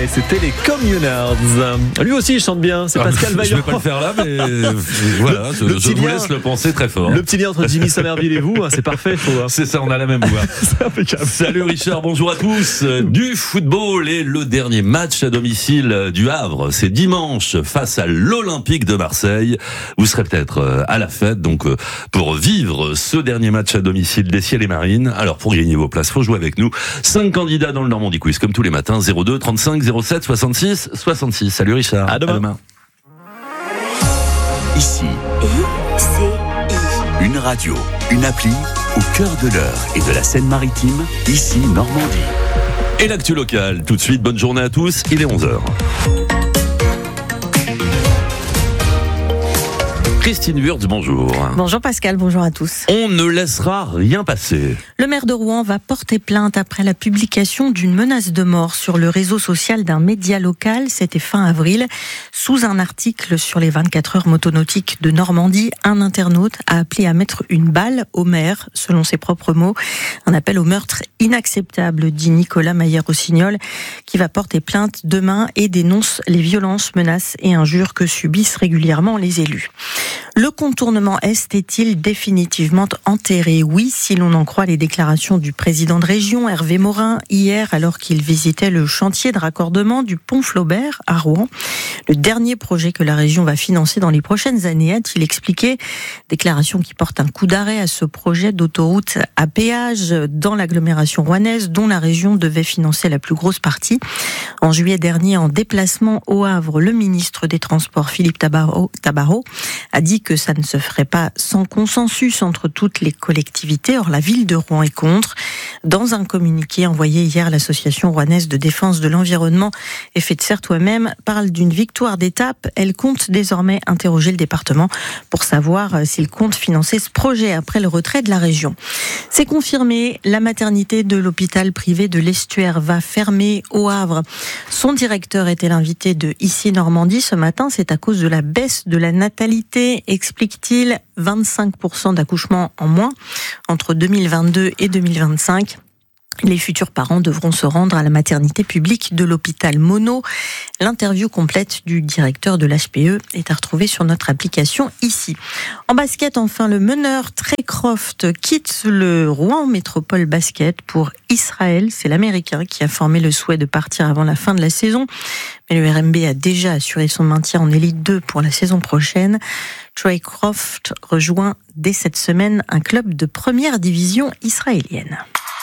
Et c'était les Communards. Lui aussi il chante bien, c'est Pascal Vaillant. Je vais pas le faire là, mais voilà, je vous laisse le penser très fort. Le petit lien entre Jimmy Somerville et vous, c'est parfait. C'est ça, on a la même voix. C'est impeccable. Salut Richard, bonjour à tous. Du football et le dernier match à domicile du Havre, c'est dimanche face à l'Olympique de Marseille. Vous serez peut-être à la fête, donc pour vivre ce dernier match à domicile des Ciels et Marines. Alors pour gagner vos places, faut jouer avec nous. 5 candidats dans le Normandie Quiz, comme tous les matins. 02 35 07 66 66. Salut Richard. À demain. Ici, ICI. Une radio, une appli au cœur de l'Eure et de la Seine-Maritime. Ici, Normandie. Et l'actu locale, tout de suite, bonne journée à tous, il est 11h. Christine Wurtz, bonjour. Bonjour Pascal, bonjour à tous. On ne laissera rien passer. Le maire de Rouen va porter plainte après la publication d'une menace de mort sur le réseau social d'un média local. C'était fin avril. Sous un article sur les 24 heures motonautiques de Normandie, un internaute a appelé à mettre une balle au maire, selon ses propres mots. Un appel au meurtre inacceptable, dit Nicolas Maillère-Rossignol, qui va porter plainte demain et dénonce les violences, menaces et injures que subissent régulièrement les élus. Le contournement Est est-il définitivement enterré ? Oui, si l'on en croit les déclarations du président de région, Hervé Morin, hier, alors qu'il visitait le chantier de raccordement du pont Flaubert à Rouen. Le dernier projet que la région va financer dans les prochaines années, a-t-il expliqué. Déclaration qui porte un coup d'arrêt à ce projet d'autoroute à péage dans l'agglomération rouennaise, dont la région devait financer la plus grosse partie. En juillet dernier, en déplacement au Havre, le ministre des Transports, Philippe Tabarot, a dit que ça ne se ferait pas sans consensus entre toutes les collectivités. Or, la ville de Rouen est contre. Dans un communiqué envoyé hier, l'association rouennaise de défense de l'environnement Effet de serre toi-même parle d'une victoire d'étape. Elle compte désormais interroger le département pour savoir s'il compte financer ce projet après le retrait de la région. C'est confirmé, la maternité de l'hôpital privé de l'Estuaire va fermer au Havre. Son directeur était l'invité de Ici Normandie ce matin. C'est à cause de la baisse de la natalité, explique-t-il, 25% d'accouchements en moins entre 2022 et 2025. Les futurs parents devront se rendre à la maternité publique de l'hôpital Monod. L'interview complète du directeur de l'HPE est à retrouver sur notre application ici. En basket, enfin, le meneur Trey Croft quitte le Rouen Métropole Basket pour Israël. C'est l'Américain qui a formé le souhait de partir avant la fin de la saison. Mais le RMB a déjà assuré son maintien en Élite 2 pour la saison prochaine. Trey Croft rejoint dès cette semaine un club de première division israélienne.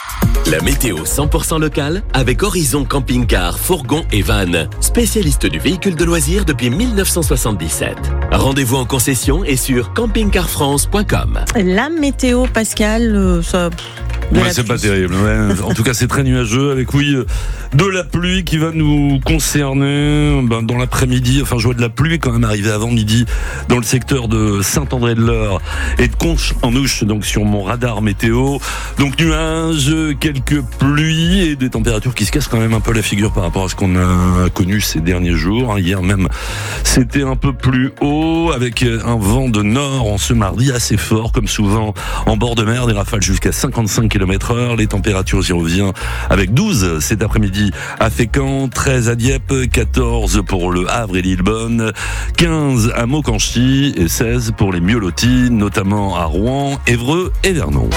La météo 100% locale avec Horizon Camping-Car, Fourgon et Van, spécialiste du véhicule de loisirs depuis 1977. Rendez-vous en concession et sur campingcarfrance.com. La météo, Pascal, ça... Ouais, c'est pas terrible. Ouais. En tout cas, c'est très nuageux avec, oui, de la pluie qui va nous concerner dans l'après-midi. Enfin, je vois de la pluie quand même arriver avant midi dans le secteur de Saint-André-de-l'Eure et de Conches-en-Ouche, donc sur mon radar météo. Donc nuages, quelques pluies et des températures qui se cassent quand même un peu la figure par rapport à ce qu'on a connu ces derniers jours. Hier même, c'était un peu plus haut avec un vent de nord en ce mardi assez fort, comme souvent en bord de mer, des rafales jusqu'à 55 km/h. Les températures, j'y reviens, avec 12 cet après-midi à Fécamp, 13 à Dieppe, 14 pour le Havre et Lillebonne, 15 à Maucanchy et 16 pour les mieux lotis, notamment à Rouen, Évreux et Vernon.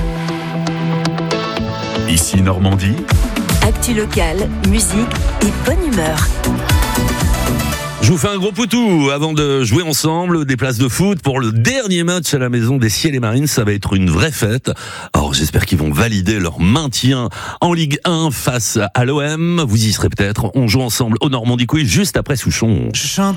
Ici Normandie. Actu locale, musique et bonne humeur. Je vous fais un gros poutou avant de jouer ensemble des places de foot pour le dernier match à la maison des Ciels et Marines. Ça va être une vraie fête. Alors j'espère qu'ils vont valider leur maintien en Ligue 1 face à l'OM. Vous y serez peut-être. On joue ensemble au Normandie Quiz juste après Souchon. Je chante